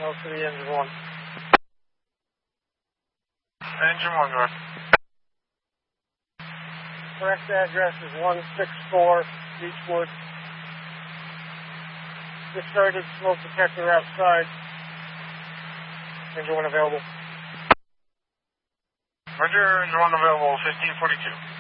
City Engine 1. Engine 1, go ahead. Correct address is 164 Beechwood. Discarded smoke detector outside. Engine 1 available. Roger, Engine 1 available, 1542.